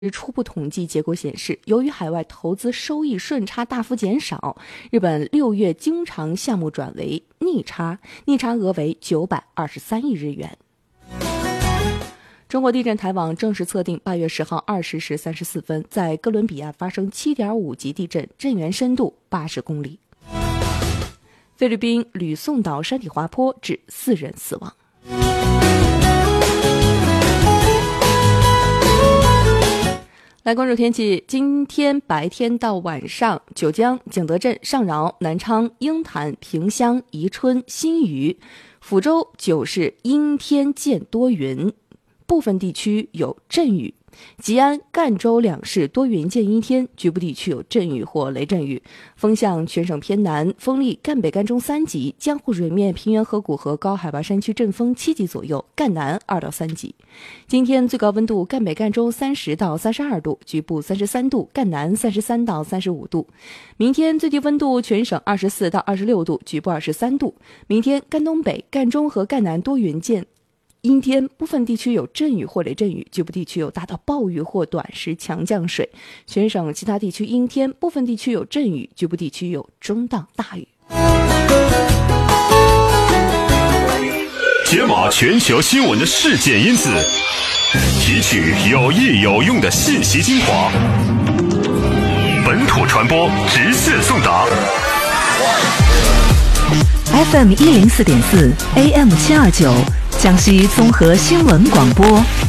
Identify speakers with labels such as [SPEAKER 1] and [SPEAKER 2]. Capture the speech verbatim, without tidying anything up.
[SPEAKER 1] 初步统计结果显示，由于海外投资收益顺差大幅减少，日本六月经常项目转为逆差，逆差额为九百二十三亿日元。中国地震台网正式测定，八月十号二十时三十四分，在哥伦比亚发生七点五级地震，震源深度八十公里。菲律宾吕宋岛山体滑坡致四人死亡。来关注天气，今天白天到晚上，九江、景德镇、上饶、南昌、鹰潭、萍乡、宜春、新余、抚州、九市阴天见多云，部分地区有阵雨。吉安、赣州两市多云见阴天，局部地区有阵雨或雷阵雨。风向全省偏南，风力赣北、赣中三级，江户水面、平原河谷和高海拔山区阵风七级左右，赣南二到三级。今天最高温度赣北、赣中三十到三十二度，局部三十三度，赣南三十三到三十五度。明天最低温度全省二十四到二十六度，局部二十三度。明天赣东北、赣中和赣南多云见阴天，部分地区有阵雨或雷阵雨，局部地区有大到暴雨或短时强降水。全省其他地区阴天，部分地区有阵雨，局部地区有中到大雨。
[SPEAKER 2] 解码全球新闻的事件因子，提取有益有用的信息精华，本土传播直线送达。
[SPEAKER 3] F M 一零四点四 A M 七二九。江西综合新闻广播。